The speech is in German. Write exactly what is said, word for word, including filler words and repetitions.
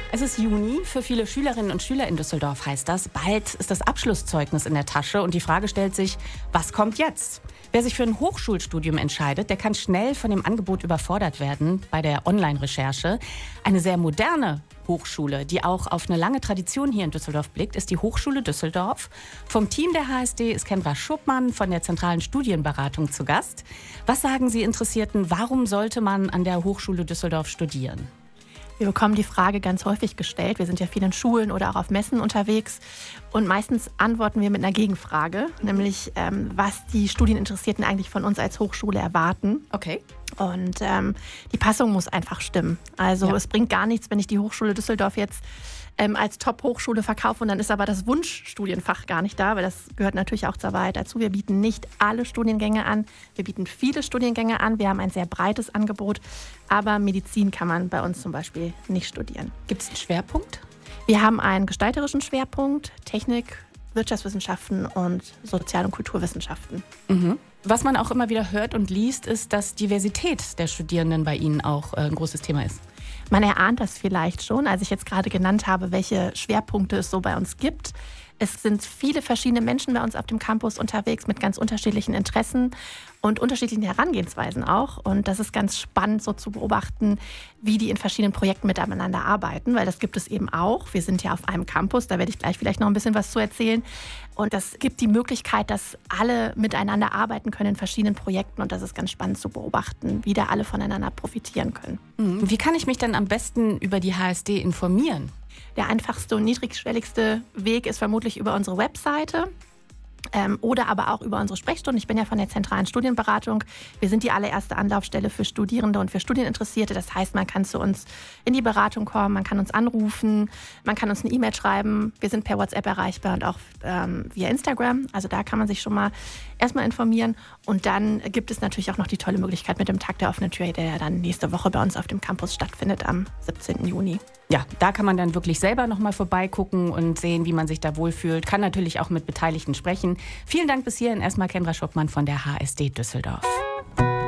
Es ist Juni. Für viele Schülerinnen und Schüler in Düsseldorf heißt das, bald ist das Abschlusszeugnis in der Tasche und die Frage stellt sich, was kommt jetzt? Wer sich für ein Hochschulstudium entscheidet, der kann schnell von dem Angebot überfordert werden bei der Online-Recherche. Eine sehr moderne Hochschule, die auch auf eine lange Tradition hier in Düsseldorf blickt, ist die Hochschule Düsseldorf. Vom Team der H S D ist Kendra Schuppmann von der Zentralen Studienberatung zu Gast. Was sagen Sie Interessierten, warum sollte man an der Hochschule Düsseldorf studieren? Wir bekommen die Frage ganz häufig gestellt. Wir sind ja viel in Schulen oder auch auf Messen unterwegs. Und meistens antworten wir mit einer Gegenfrage, nämlich ähm, was die Studieninteressierten eigentlich von uns als Hochschule erwarten. Okay. Und ähm, die Passung muss einfach stimmen. Also Ja. es bringt gar nichts, wenn ich die Hochschule Düsseldorf jetzt ähm, als Top-Hochschule verkaufe und dann ist aber das Wunschstudienfach gar nicht da, weil das gehört natürlich auch zur Wahrheit dazu. Wir bieten nicht alle Studiengänge an, wir bieten viele Studiengänge an, wir haben ein sehr breites Angebot, aber Medizin kann man bei uns zum Beispiel nicht studieren. Gibt es einen Schwerpunkt? Wir haben einen gestalterischen Schwerpunkt, Technik, Wirtschaftswissenschaften und Sozial- und Kulturwissenschaften. Mhm. Was man auch immer wieder hört und liest, ist, dass Diversität der Studierenden bei Ihnen auch äh, ein großes Thema ist. Man erahnt das vielleicht schon, als ich jetzt gerade genannt habe, welche Schwerpunkte es so bei uns gibt. Es sind viele verschiedene Menschen bei uns auf dem Campus unterwegs mit ganz unterschiedlichen Interessen und unterschiedlichen Herangehensweisen auch. Und das ist ganz spannend so zu beobachten, wie die in verschiedenen Projekten miteinander arbeiten, weil das gibt es eben auch. Wir sind ja auf einem Campus, da werde ich gleich vielleicht noch ein bisschen was zu erzählen. Und das gibt die Möglichkeit, dass alle miteinander arbeiten können in verschiedenen Projekten. Und das ist ganz spannend zu beobachten, wie da alle voneinander profitieren können. Mhm. Wie kann ich mich dann am besten über die H S D informieren? Der einfachste und niedrigschwelligste Weg ist vermutlich über unsere Webseite ähm, oder aber auch über unsere Sprechstunde. Ich bin ja von der Zentralen Studienberatung. Wir sind die allererste Anlaufstelle für Studierende und für Studieninteressierte. Das heißt, man kann zu uns in die Beratung kommen, man kann uns anrufen, man kann uns eine E-Mail schreiben. Wir sind per WhatsApp erreichbar und auch ähm, via Instagram. Also da kann man sich schon mal erstmal informieren. Und dann gibt es natürlich auch noch die tolle Möglichkeit mit dem Tag der offenen Tür, der dann nächste Woche bei uns auf dem Campus stattfindet am siebzehnten Juni. Ja, da kann man dann wirklich selber nochmal vorbeigucken und sehen, wie man sich da wohlfühlt. Kann natürlich auch mit Beteiligten sprechen. Vielen Dank bis hierhin erstmal Kendra Schuppmann von der H S D Düsseldorf.